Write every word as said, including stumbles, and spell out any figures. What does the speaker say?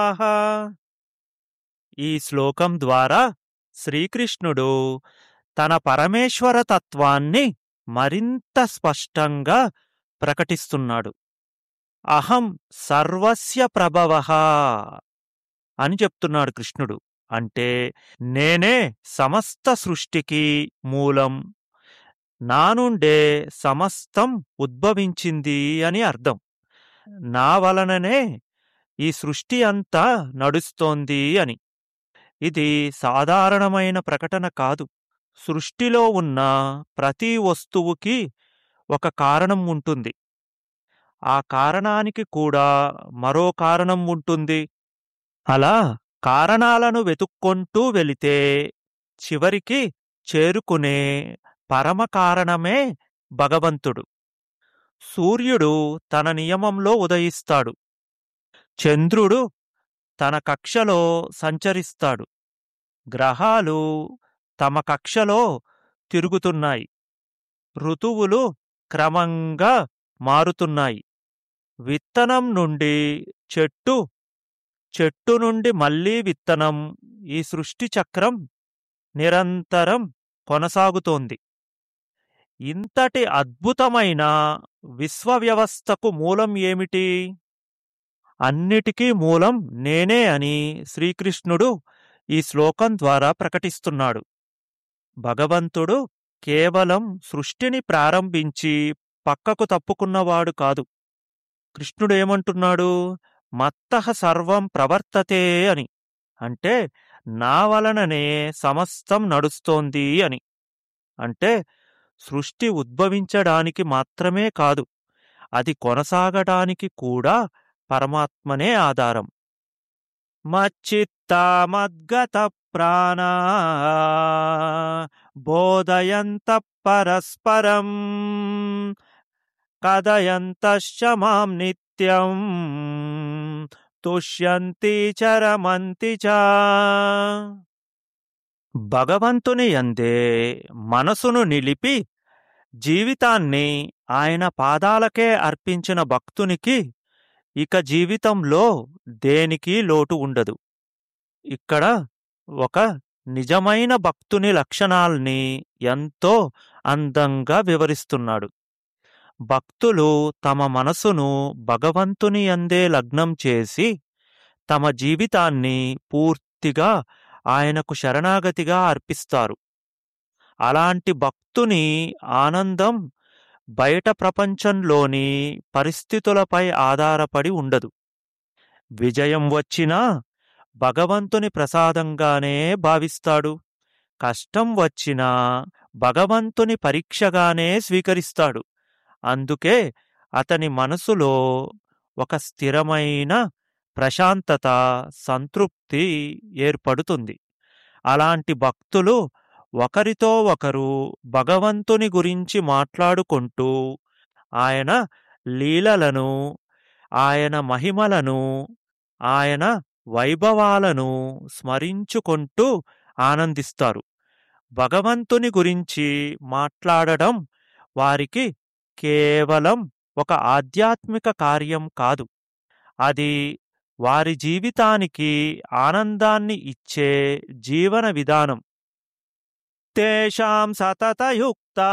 ప్రభవాః. ఈ శ్లోకం ద్వారా శ్రీకృష్ణుడు తన పరమేశ్వర తత్వాన్ని మరింత స్పష్టంగా ప్రకటిస్తున్నాడు. అహం సర్వస్య ప్రభవః అని చెప్తున్నాడు కృష్ణుడు. అంటే నేనే సమస్త సృష్టికి మూలం, నా నుండే సమస్తం ఉద్భవించింది అని అర్థం. నా వలననే ఈ సృష్టి అంతా నడుస్తోంది అని. ఇది సాధారణమైన ప్రకటన కాదు. సృష్టిలో ఉన్న ప్రతి వస్తువుకి ఒక కారణం ఉంటుంది. ఆ కారణానికి కూడా మరో కారణం ఉంటుంది. అలా కారణాలను వెతుక్కొంటూ వెళితే చివరికి చేరుకునే పరమ కారణమే భగవంతుడు. సూర్యుడు తన నియమంలో ఉదయిస్తాడు. చంద్రుడు తన కక్షలో సంచరిస్తాడు. గ్రహాలు తమ కక్షలో తిరుగుతున్నాయి. ఋతువులు క్రమంగా మారుతున్నాయి. విత్తనం నుండి చెట్టు, చెట్టు నుండి మళ్లీ విత్తనం, ఈ సృష్టి చక్రం నిరంతరం కొనసాగుతోంది. ఇంతటి అద్భుతమైన విశ్వవ్యవస్థకు మూలం ఏమిటి? అన్నిటికీ మూలం నేనే అని శ్రీకృష్ణుడు ఈ శ్లోకం ద్వారా ప్రకటిస్తున్నాడు. భగవంతుడు కేవలం సృష్టిని ప్రారంభించి పక్కకు తప్పుకున్నవాడు కాదు. కృష్ణుడు ఏమంటున్నాడు? మత్తః సర్వం ప్రవర్తతే అని. అంటే నా వలననే సమస్తం నడుస్తోంది అని. అంటే సృష్టి ఉద్భవించడానికి మాత్రమే కాదు, అది కొనసాగడానికి కూడా పరమాత్మనే ఆధారం. మచ్చిత్తామద్గత ప్రాణా బోధయంత పరస్పరం కథయంతశ్చ మాం నిత్యం తుష్యంతి చరమంతి చ. భగవంతుని యందే మనసును నిలిపి జీవితాన్ని ఆయన పాదాలకే అర్పించిన భక్తునికి ఇక జీవితంలో దేనికి లోటు ఉండదు. ఇక్కడ ఒక నిజమైన భక్తుని లక్షణాల్ని ఎంతో అందంగా వివరిస్తున్నాడు. భక్తులు తమ మనసును భగవంతుని యందే లగ్నం చేసి తమ జీవితాన్ని పూర్తిగా ఆయనకు శరణాగతిగా అర్పిస్తారు. అలాంటి భక్తుని ఆనందం బయట ప్రపంచంలోని పరిస్థితులపై ఆధారపడి ఉండదు. విజయం వచ్చినా భగవంతుని ప్రసాదంగానే భావిస్తాడు. కష్టం వచ్చినా భగవంతుని పరీక్షగానే స్వీకరిస్తాడు. అందుకే అతని మనసులో ఒక స్థిరమైన ప్రశాంతత, సంతృప్తి ఏర్పడుతుంది. అలాంటి భక్తులు ఒకరితో ఒకరు భగవంతుని గురించి మాట్లాడుకుంటూ ఆయన లీలలను, ఆయన మహిమలను, ఆయన వైభవాలను స్మరించుకుంటూ ఆనందిస్తారు. భగవంతుని గురించి మాట్లాడడం వారికి కేవలం ఒక ఆధ్యాత్మిక కార్యం కాదు, అది వారి జీవితానికి ఆనందాన్ని ఇచ్చే జీవన విధానం. తేషాం సతతయుక్త